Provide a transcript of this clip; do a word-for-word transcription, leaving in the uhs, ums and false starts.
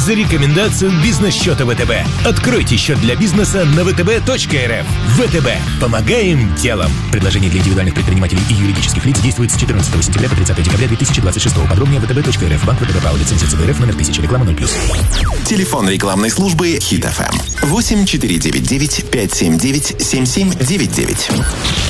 за рекомендацию бизнес-счета ВТБ. Откройте счет для бизнеса на вэ тэ бэ точка эр эф. ВТБ. Помогаем делом. Предложение для индивидуальных предпринимателей и юридических лиц действует с четырнадцатого сентября по тридцатое декабря две тысячи двадцать шестого. Подробнее вэ тэ бэ точка эр эф. Банк ВТБ ПАО. Лицензия цэ бэ эр эф номер тысяча. Реклама ноль плюс. Телефон рекламной службы Хит эф эм. восемь четыре девять девять пять семь девять семь семь девять девять.